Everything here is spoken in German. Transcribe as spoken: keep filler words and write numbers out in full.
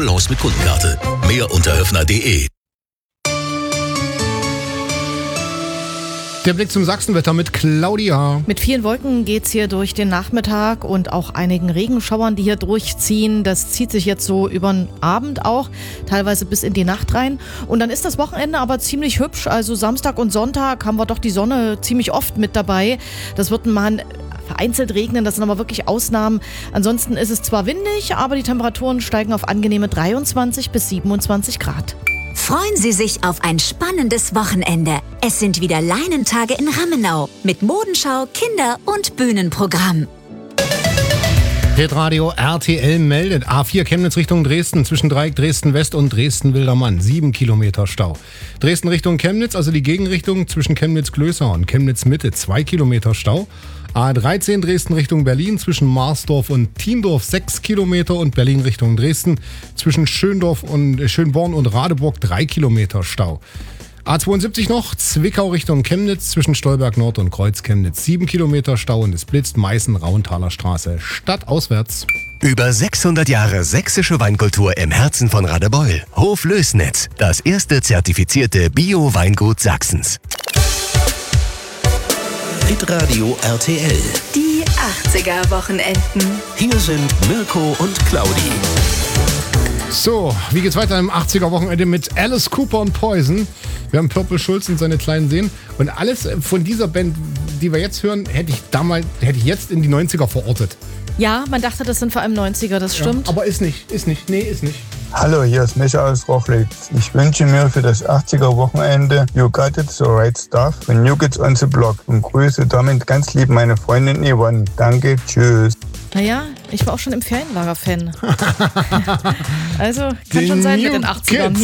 Balance mit Kundenkarte. Mehr unter höfner punkt de. Der Blick zum Sachsenwetter mit Claudia. Mit vielen Wolken geht's hier durch den Nachmittag und auch einigen Regenschauern, die hier durchziehen. Das zieht sich jetzt so über den Abend auch, teilweise bis in die Nacht rein. Und dann ist das Wochenende aber ziemlich hübsch. Also Samstag und Sonntag haben wir doch die Sonne ziemlich oft mit dabei. Das wird mal vereinzelt regnen, das sind aber wirklich Ausnahmen. Ansonsten ist es zwar windig, aber die Temperaturen steigen auf angenehme dreiundzwanzig bis siebenundzwanzig Grad. Freuen Sie sich auf ein spannendes Wochenende. Es sind wieder Leinentage in Rammenau mit Modenschau, Kinder- und Bühnenprogramm. Hitradio R T L meldet A vier Chemnitz Richtung Dresden, zwischen Dreieck Dresden West und Dresden-Wildermann, sieben Kilometer Stau. Dresden Richtung Chemnitz, also die Gegenrichtung zwischen Chemnitz-Glößau und Chemnitz-Mitte, zwei Kilometer Stau. A dreizehn Dresden Richtung Berlin, zwischen Marsdorf und Thiendorf, sechs Kilometer und Berlin Richtung Dresden, zwischen Schöndorf und äh, Schönborn und Radeburg, drei Kilometer Stau. A zweiundsiebzig noch, Zwickau Richtung Chemnitz, zwischen Stolberg Nord und Kreuz Chemnitz, sieben Kilometer Stau und es blitzt Meißen-Rauntaler Straße, stadtauswärts. Über sechshundert Jahre sächsische Weinkultur im Herzen von Radebeul. Hof Lößnitz, das erste zertifizierte Bio-Weingut Sachsens. Hitradio R T L. Die achtziger-Wochenenden. Hier sind Mirko und Claudi. So, wie geht's weiter im achtziger-Wochenende mit Alice Cooper und Poison? Wir haben Purple Schulz und seine kleinen Seen. Und alles von dieser Band, die wir jetzt hören, hätte ich damals, hätte ich jetzt in die neunziger verortet. Ja, man dachte, das sind vor allem neunziger, das stimmt. Ja, aber ist nicht, ist nicht, nee, ist nicht. Hallo, hier ist Micha aus Rochlitz. Ich wünsche mir für das achtziger-Wochenende You Got It, So Right Stuff von New Kids on the Block und grüße damit ganz lieb meine Freundin Yvonne. Danke, tschüss. Naja, ich war auch schon im Ferienlager-Fan. Also, kann Den schon sein New mit den achtzigern. Kids.